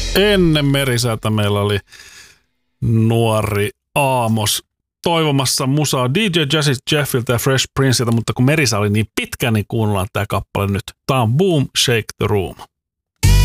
Ennen Merisäätä meillä oli nuori Aamos toivomassa musaa DJ Jazzy Jeffiltä ja Fresh Princeiltä, mutta kun Merisä oli niin pitkä, niin kuunnellaan tää kappale nyt. Tää on Boom Shake the Room.